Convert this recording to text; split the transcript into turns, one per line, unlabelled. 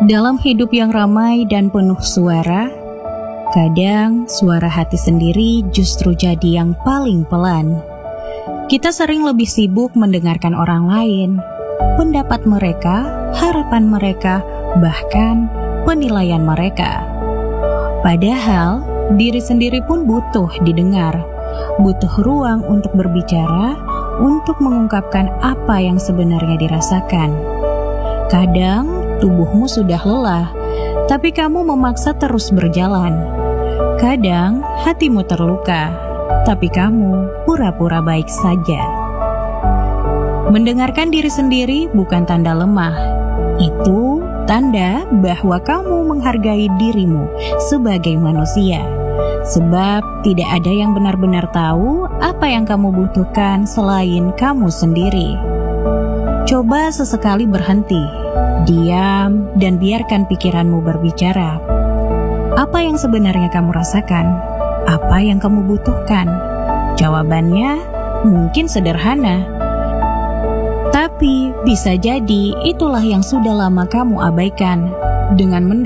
Dalam hidup yang ramai dan penuh suara, kadang suara hati sendiri justru jadi yang paling pelan. Kita sering lebih sibuk mendengarkan orang lain, pendapat mereka, harapan mereka, bahkan penilaian mereka. Padahal diri sendiri pun butuh didengar, butuh ruang untuk berbicara, untuk mengungkapkan apa yang sebenarnya dirasakan. Kadang tubuhmu sudah lelah, tapi kamu memaksa terus berjalan. Kadang hatimu terluka, tapi kamu pura-pura baik saja. Mendengarkan diri sendiri bukan tanda lemah. Itu tanda bahwa kamu menghargai dirimu sebagai manusia. Sebab tidak ada yang benar-benar tahu apa yang kamu butuhkan selain kamu sendiri. Coba sesekali berhenti, diam, dan biarkan pikiranmu berbicara. Apa yang sebenarnya kamu rasakan? Apa yang kamu butuhkan? Jawabannya mungkin sederhana, tapi bisa jadi itulah yang sudah lama kamu abaikan. Dengan